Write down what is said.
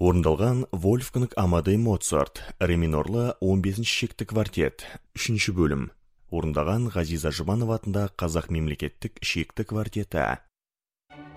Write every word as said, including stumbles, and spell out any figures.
Орындалған Вольфганг Амадей Моцарт, ре минорлы он бесінші шекті квартет, үшінші бөлім. Орындаған Ғазиза Жұбанова атындағы Қазақ мемлекеттік шекті квартеті.